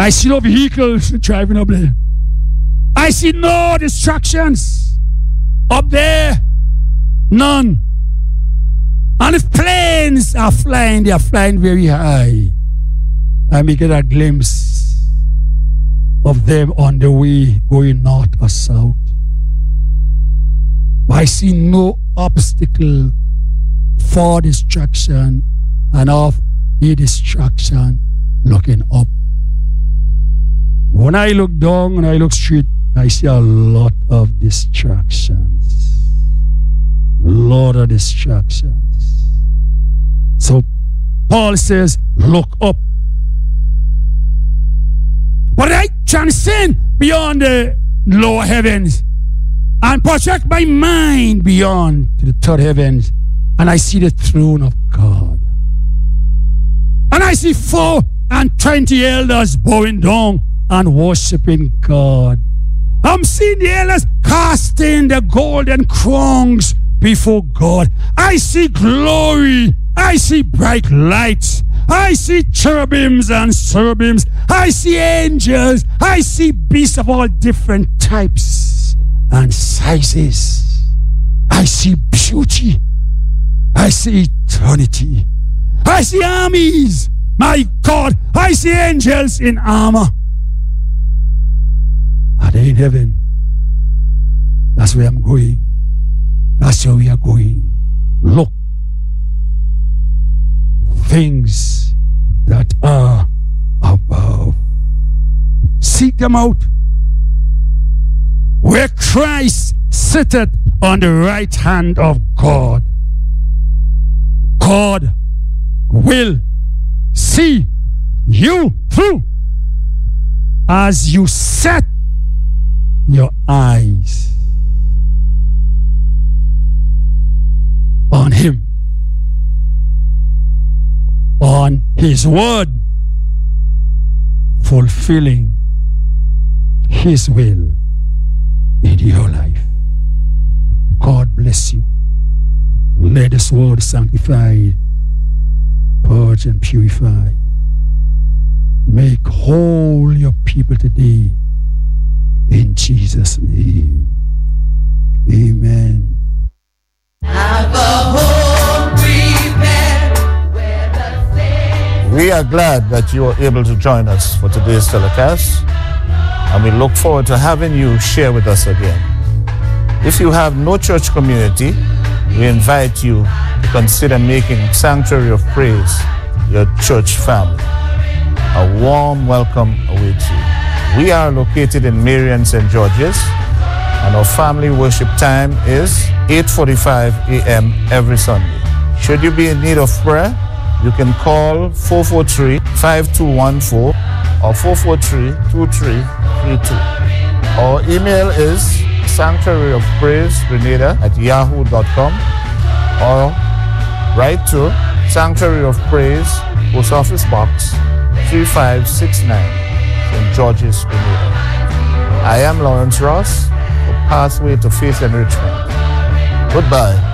I see no vehicles driving up there. I see no distractions up there. None. And if planes are flying, they are flying very high. I may get a glimpse of them on the way going north or south. But I see no obstacle for distraction and of a distraction looking up. When I look down and I look straight, I see a lot of distractions. Lot of distractions. So Paul says, look up. But I transcend beyond the lower heavens and project my mind beyond to the third heavens, and I see the throne of God. And I see 24 elders bowing down and worshiping God. I'm seeing the elders casting the golden crowns before God. I see glory. I see bright lights. I see cherubims and cherubims. I see angels. I see beasts of all different types and sizes. I see beauty. I see eternity. I see armies. My God, I see angels in armor. Are they in heaven? That's where I'm going. That's where we are going. Look. Things that are above. Seek them out. Where Christ sitteth on the right hand of God. God will see you through as you set your eyes on Him, on His word, fulfilling His will in your life. God bless you. Let this word sanctify, purge and purify. Make whole your people today in Jesus' name. Amen. Have a home prepared where the saints. We are glad that you are able to join us for today's telecast, and we look forward to having you share with us again. If you have no church community, we invite you to consider making Sanctuary of Praise your church family. A warm welcome awaits you. We are located in Marion, St. George's, and our family worship time is 8:45 a.m. every Sunday. Should you be in need of prayer, you can call 443-5214 or 443-2332. Our email is sanctuaryofpraisegrenada@yahoo.com, or write to Sanctuary of Praise, Post Office Box 3569, St. George's, Grenada. I am Lawrence Ross for Pathway to Faith Enrichment. Goodbye.